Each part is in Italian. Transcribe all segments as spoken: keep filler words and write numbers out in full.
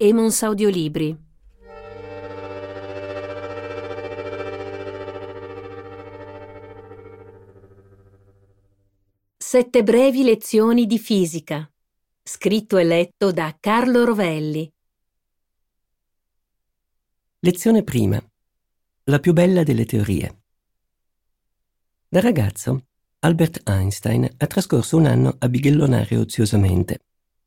Emons Audiolibri. Sette brevi lezioni di fisica. Scritto e letto da Carlo Rovelli. Lezione prima. La più bella delle teorie. Da ragazzo, Albert Einstein ha trascorso un anno a bighellonare oziosamente.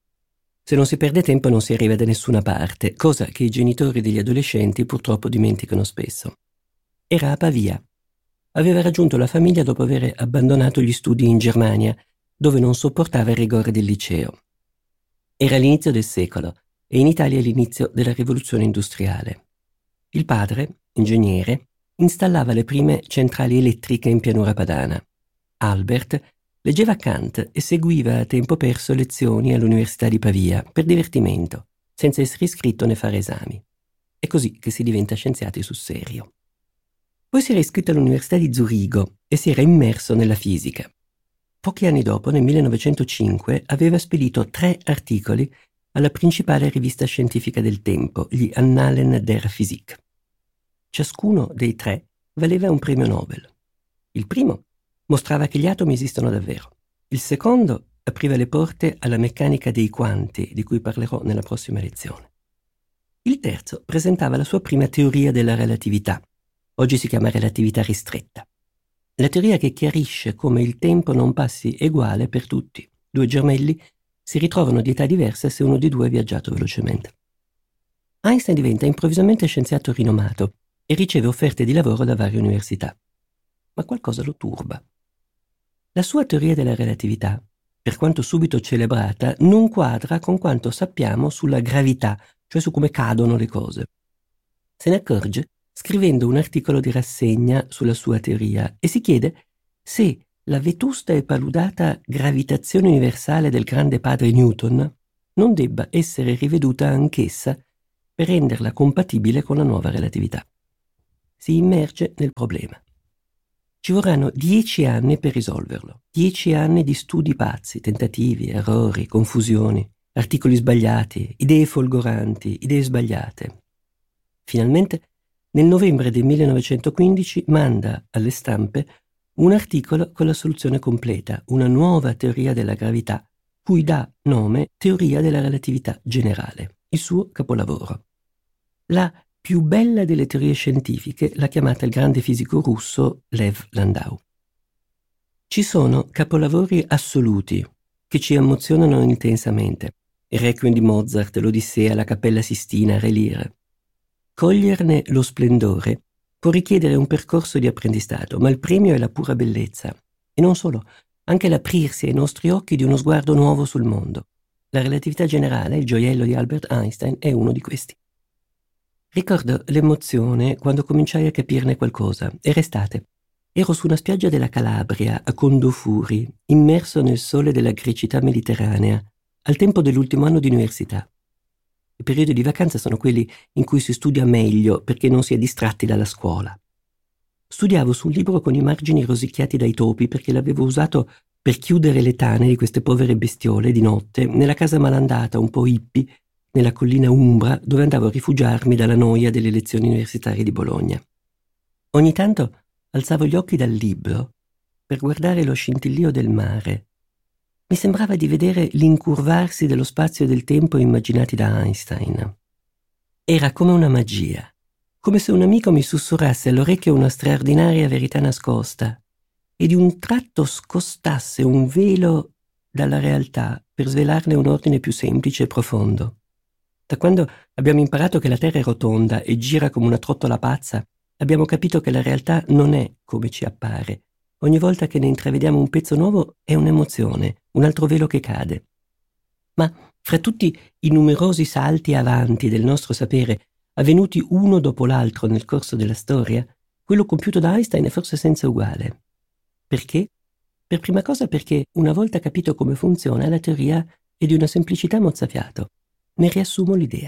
Se non si perde tempo non si arriva da nessuna parte, cosa che i genitori degli adolescenti purtroppo dimenticano spesso. Era a Pavia. Aveva raggiunto la famiglia dopo aver abbandonato gli studi in Germania, dove non sopportava il rigore del liceo. Era l'inizio del secolo e in Italia l'inizio della rivoluzione industriale. Il padre, ingegnere, installava le prime centrali elettriche in pianura padana. Albert leggeva Kant e seguiva a tempo perso lezioni all'Università di Pavia per divertimento, senza essere iscritto né fare esami. È così che si diventa scienziati sul serio. Poi si era iscritto all'Università di Zurigo e si era immerso nella fisica. Pochi anni dopo, nel millenovecentocinque, aveva spedito tre articoli alla principale rivista scientifica del tempo, gli Annalen der Physik. Ciascuno dei tre valeva un premio Nobel. Il primo mostrava che gli atomi esistono davvero. Il secondo apriva le porte alla meccanica dei quanti, di cui parlerò nella prossima lezione. Il terzo presentava la sua prima teoria della relatività. Oggi si chiama relatività ristretta. La teoria che chiarisce come il tempo non passi uguale per tutti. Due gemelli si ritrovano di età diverse se uno di due ha viaggiato velocemente. Einstein diventa improvvisamente scienziato rinomato e riceve offerte di lavoro da varie università. Ma qualcosa lo turba. La sua teoria della relatività, per quanto subito celebrata, non quadra con quanto sappiamo sulla gravità, cioè su come cadono le cose. Se ne accorge scrivendo un articolo di rassegna sulla sua teoria e si chiede se la vetusta e paludata gravitazione universale del grande padre Newton non debba essere riveduta anch'essa per renderla compatibile con la nuova relatività. Si immerge nel problema. Ci vorranno dieci anni per risolverlo, dieci anni di studi pazzi, tentativi, errori, confusioni, articoli sbagliati, idee folgoranti, idee sbagliate. Finalmente, nel novembre del millenovecentoquindici, manda alle stampe un articolo con la soluzione completa, una nuova teoria della gravità, cui dà nome Teoria della relatività generale, il suo capolavoro. La più bella delle teorie scientifiche l'ha chiamata il grande fisico russo Lev Landau. Ci sono capolavori assoluti che ci emozionano intensamente. Il Requiem di Mozart, l'Odissea, la Cappella Sistina, Re Lear. Coglierne lo splendore può richiedere un percorso di apprendistato, ma il premio è la pura bellezza. E non solo, anche l'aprirsi ai nostri occhi di uno sguardo nuovo sul mondo. La relatività generale, il gioiello di Albert Einstein, è uno di questi. Ricordo l'emozione quando cominciai a capirne qualcosa. Era estate. Ero su una spiaggia della Calabria, a Condofuri, immerso nel sole della grecità mediterranea, al tempo dell'ultimo anno di università. I periodi di vacanza sono quelli in cui si studia meglio perché non si è distratti dalla scuola. Studiavo su un libro con i margini rosicchiati dai topi perché l'avevo usato per chiudere le tane di queste povere bestiole di notte nella casa malandata, un po' hippie, nella collina Umbra, dove andavo a rifugiarmi dalla noia delle lezioni universitarie di Bologna. Ogni tanto alzavo gli occhi dal libro per guardare lo scintillio del mare. Mi sembrava di vedere l'incurvarsi dello spazio e del tempo immaginati da Einstein. Era come una magia, come se un amico mi sussurrasse all'orecchio una straordinaria verità nascosta e di un tratto scostasse un velo dalla realtà per svelarne un ordine più semplice e profondo. Da quando abbiamo imparato che la Terra è rotonda e gira come una trottola pazza, abbiamo capito che la realtà non è come ci appare. Ogni volta che ne intravediamo un pezzo nuovo è un'emozione, un altro velo che cade. Ma fra tutti i numerosi salti avanti del nostro sapere, avvenuti uno dopo l'altro nel corso della storia, quello compiuto da Einstein è forse senza uguale. Perché? Per prima cosa perché, una volta capito come funziona, la teoria è di una semplicità mozzafiato. Ne riassumo l'idea.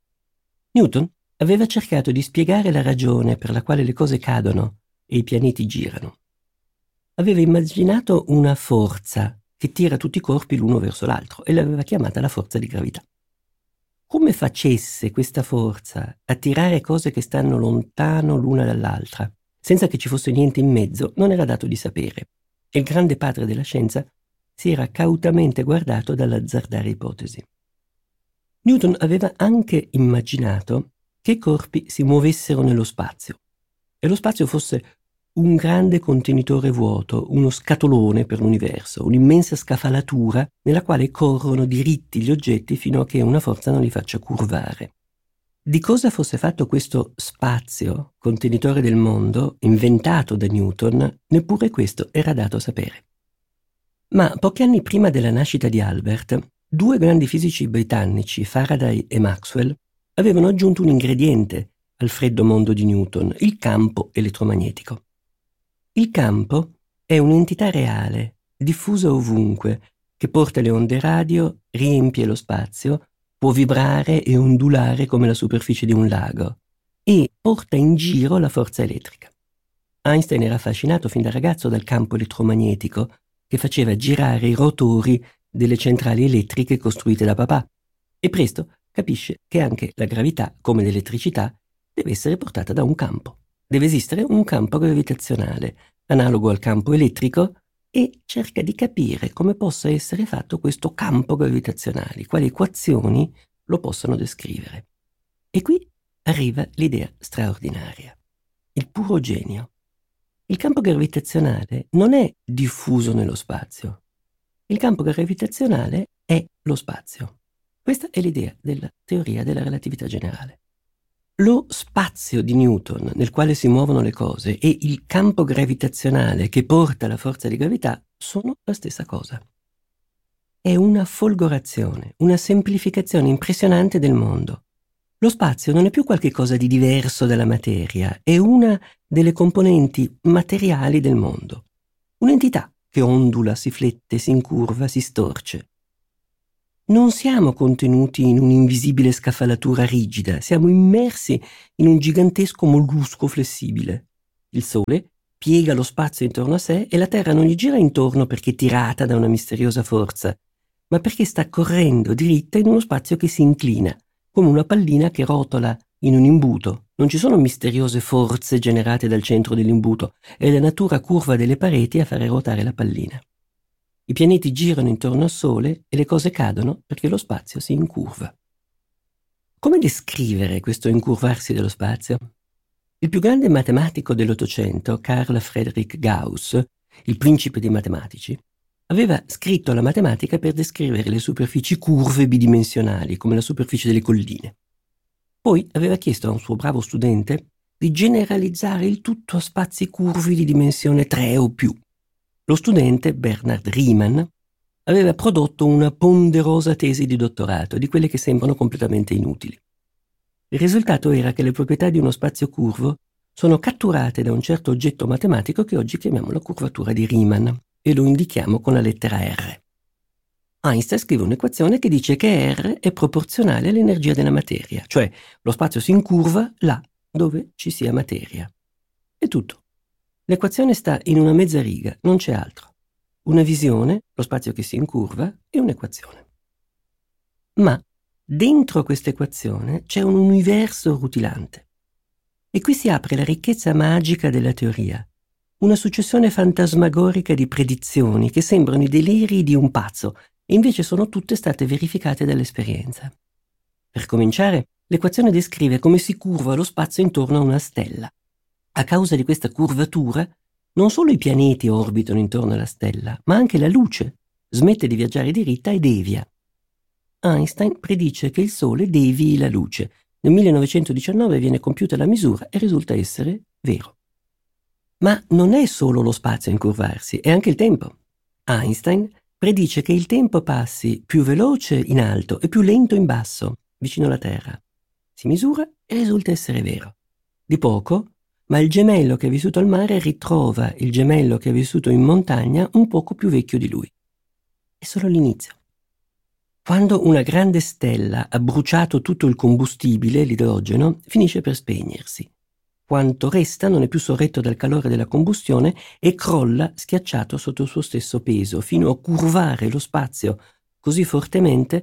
Newton aveva cercato di spiegare la ragione per la quale le cose cadono e i pianeti girano. Aveva immaginato una forza che tira tutti i corpi l'uno verso l'altro e l'aveva chiamata la forza di gravità. come facesse questa forza a tirare cose che stanno lontano l'una dall'altra, senza che ci fosse niente in mezzo, non era dato di sapere. E il grande padre della scienza si era cautamente guardato dall'azzardare ipotesi. Newton aveva anche immaginato che i corpi si muovessero nello spazio e lo spazio fosse un grande contenitore vuoto, uno scatolone per l'universo, un'immensa scafalatura nella quale corrono diritti gli oggetti fino a che una forza non li faccia curvare. Di cosa fosse fatto questo spazio, contenitore del mondo, inventato da Newton, neppure questo era dato sapere. Ma pochi anni prima della nascita di Albert, due grandi fisici britannici, Faraday e Maxwell, avevano aggiunto un ingrediente al freddo mondo di Newton, il campo elettromagnetico. Il campo è un'entità reale, diffusa ovunque, che porta le onde radio, riempie lo spazio, può vibrare e ondulare come la superficie di un lago e porta in giro la forza elettrica. Einstein era affascinato fin da ragazzo dal campo elettromagnetico che faceva girare i rotori delle centrali elettriche costruite da papà e presto capisce che anche la gravità, come l'elettricità, deve essere portata da un campo. Deve esistere un campo gravitazionale, analogo al campo elettrico, e cerca di capire come possa essere fatto questo campo gravitazionale, quali equazioni lo possano descrivere. E qui arriva l'idea straordinaria, il puro genio. Il campo gravitazionale non è diffuso nello spazio. Il campo gravitazionale è lo spazio. Questa è l'idea della teoria della relatività generale. Lo spazio di Newton nel quale si muovono le cose e il campo gravitazionale che porta la forza di gravità sono la stessa cosa. È una folgorazione, una semplificazione impressionante del mondo. Lo spazio non è più qualche cosa di diverso dalla materia, è una delle componenti materiali del mondo. Un'entità che ondula, si flette, si incurva, si storce. Non siamo contenuti in un'invisibile scafalatura rigida, siamo immersi in un gigantesco mollusco flessibile. Il Sole piega lo spazio intorno a sé e la Terra non gli gira intorno perché è tirata da una misteriosa forza, ma perché sta correndo diritta in uno spazio che si inclina, come una pallina che rotola in un imbuto. Non ci sono misteriose forze generate dal centro dell'imbuto, è la natura curva delle pareti a fare ruotare la pallina. I pianeti girano intorno al Sole e le cose cadono perché lo spazio si incurva. Come descrivere questo incurvarsi dello spazio? Il più grande matematico dell'Ottocento, Carl Friedrich Gauss, il principe dei matematici, aveva scritto la matematica per descrivere le superfici curve bidimensionali, come la superficie delle colline. Poi aveva chiesto a un suo bravo studente di generalizzare il tutto a spazi curvi di dimensione tre o più. Lo studente, Bernhard Riemann, aveva prodotto una ponderosa tesi di dottorato, di quelle che sembrano completamente inutili. Il risultato era che le proprietà di uno spazio curvo sono catturate da un certo oggetto matematico che oggi chiamiamo la curvatura di Riemann e lo indichiamo con la lettera R. Einstein scrive un'equazione che dice che R è proporzionale all'energia della materia, cioè lo spazio si incurva là dove ci sia materia. È tutto. L'equazione sta in una mezza riga, non c'è altro. Una visione, lo spazio che si incurva, e un'equazione. Ma dentro questa equazione c'è un universo rutilante. E qui si apre la ricchezza magica della teoria, una successione fantasmagorica di predizioni che sembrano i deliri di un pazzo e invece sono tutte state verificate dall'esperienza. Per cominciare, l'equazione descrive come si curva lo spazio intorno a una stella. A causa di questa curvatura, non solo i pianeti orbitano intorno alla stella, ma anche la luce smette di viaggiare diritta e devia. Einstein predice che il Sole devii la luce. Nel millenovecentodiciannove viene compiuta la misura e risulta essere vero. Ma non è solo lo spazio a incurvarsi, è anche il tempo. Einstein predice che il tempo passi più veloce in alto e più lento in basso, vicino alla Terra. Si misura e risulta essere vero. Di poco, ma il gemello che ha vissuto al mare ritrova il gemello che ha vissuto in montagna un poco più vecchio di lui. È solo l'inizio. Quando una grande stella ha bruciato tutto il combustibile, l'idrogeno, finisce per spegnersi. Quanto resta non è più sorretto dal calore della combustione e crolla schiacciato sotto il suo stesso peso, fino a curvare lo spazio così fortemente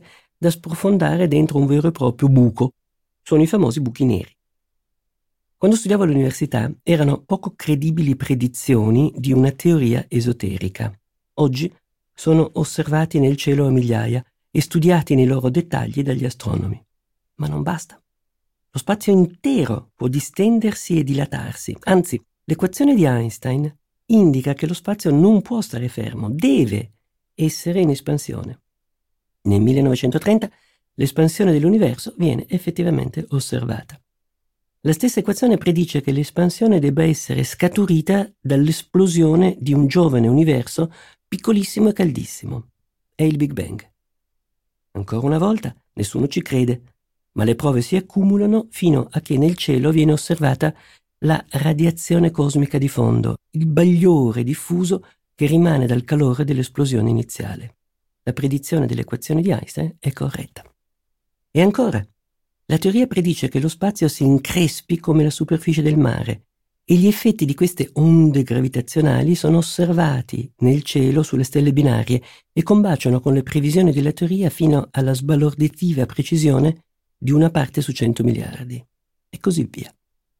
da sprofondare dentro un vero e proprio buco. Sono i famosi buchi neri. Quando studiavo all'università erano poco credibili predizioni di una teoria esoterica. Oggi sono osservati nel cielo a migliaia e studiati nei loro dettagli dagli astronomi. Ma non basta. Lo spazio intero può distendersi e dilatarsi. Anzi, l'equazione di Einstein indica che lo spazio non può stare fermo, deve essere in espansione. Nel millenovecentotrenta l'espansione dell'universo viene effettivamente osservata. La stessa equazione predice che l'espansione debba essere scaturita dall'esplosione di un giovane universo piccolissimo e caldissimo. È il Big Bang. Ancora una volta nessuno ci crede, ma le prove si accumulano fino a che nel cielo viene osservata la radiazione cosmica di fondo, il bagliore diffuso che rimane dal calore dell'esplosione iniziale. La predizione dell'equazione di Einstein è corretta. E ancora, la teoria predice che lo spazio si increspi come la superficie del mare e gli effetti di queste onde gravitazionali sono osservati nel cielo sulle stelle binarie e combaciano con le previsioni della teoria fino alla sbalorditiva precisione di una parte su cento miliardi. E così via.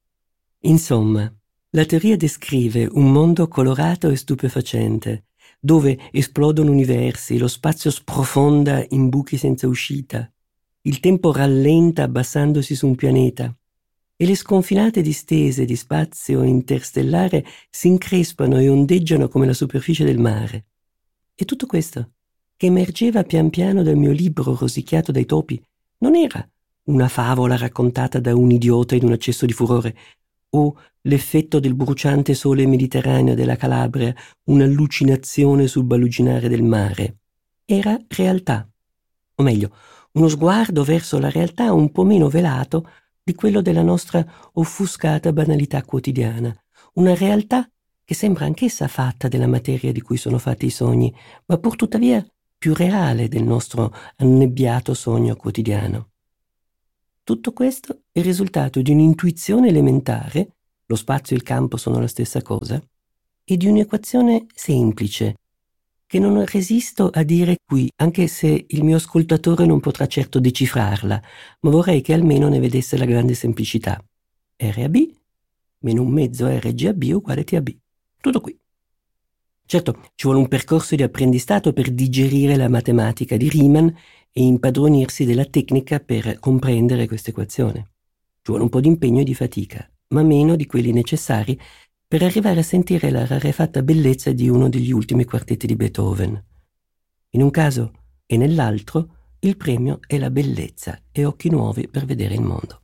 Insomma, la teoria descrive un mondo colorato e stupefacente, dove esplodono universi, lo spazio sprofonda in buchi senza uscita, il tempo rallenta abbassandosi su un pianeta e le sconfinate distese di spazio interstellare si increspano e ondeggiano come la superficie del mare. E tutto questo, che emergeva pian piano dal mio libro rosicchiato dai topi, non era una favola raccontata da un idiota in un accesso di furore, o l'effetto del bruciante sole mediterraneo della Calabria, un'allucinazione sul baluginare del mare. Era realtà, o meglio, uno sguardo verso la realtà un po' meno velato di quello della nostra offuscata banalità quotidiana, una realtà che sembra anch'essa fatta della materia di cui sono fatti i sogni, ma pur tuttavia più reale del nostro annebbiato sogno quotidiano. Tutto questo è il risultato di un'intuizione elementare, lo spazio e il campo sono la stessa cosa, e di un'equazione semplice, che non resisto a dire qui, anche se il mio ascoltatore non potrà certo decifrarla, ma vorrei che almeno ne vedesse la grande semplicità. R a B meno un mezzo R G a B uguale T a B. Tutto qui. Certo, ci vuole un percorso di apprendistato per digerire la matematica di Riemann e impadronirsi della tecnica per comprendere questa equazione. Ci vuole un po' di impegno e di fatica, ma meno di quelli necessari per arrivare a sentire la rarefatta bellezza di uno degli ultimi quartetti di Beethoven. In un caso e nell'altro, il premio è la bellezza e occhi nuovi per vedere il mondo.